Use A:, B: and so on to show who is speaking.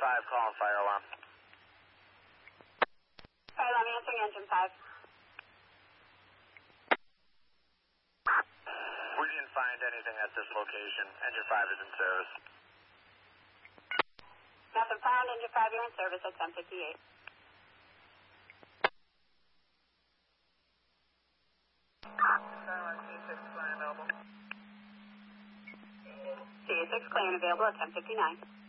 A: 5, calling fire alarm.
B: Fire alarm answering, engine 5.
A: We didn't find anything at this location. Engine 5 is in service.
B: Nothing found, engine 5, you're in service at 10:58.
A: C6 claim available.
B: C6 claim available at 10:59.